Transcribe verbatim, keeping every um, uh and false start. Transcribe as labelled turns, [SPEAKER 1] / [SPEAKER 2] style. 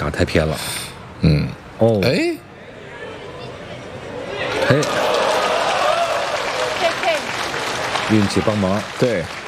[SPEAKER 1] 打太偏了。
[SPEAKER 2] 嗯，
[SPEAKER 1] 哦，
[SPEAKER 2] 哎，
[SPEAKER 1] 嘿，运气帮忙。
[SPEAKER 2] 对，